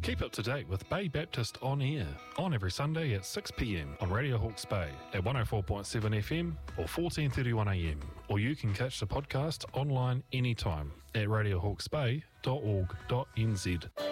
Keep up to date with Bay Baptist On Air, on every Sunday at 6 p.m. on Radio Hawke's Bay at 104.7 FM or 14:31 a.m. Or you can catch the podcast online anytime at radiohawksbay.org.nz.